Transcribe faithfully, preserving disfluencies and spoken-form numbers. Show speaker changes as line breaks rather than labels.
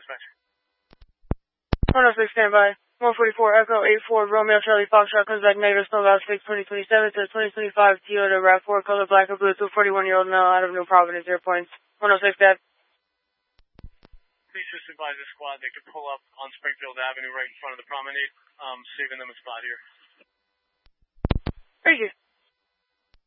dispatch.
one oh six, standby. one forty-four, Echo eight four, Romeo Charlie Foxtrot comes back negative, snowbound six twenty twenty-seven to twenty twenty-five Toyota RAV four, color black or blue, to a forty-one-year-old male out of New Providence, zero points. one oh six, Dad.
Please just advise the squad they could pull up on Springfield Avenue right in front of the promenade, um, saving them a spot here.
Thank you.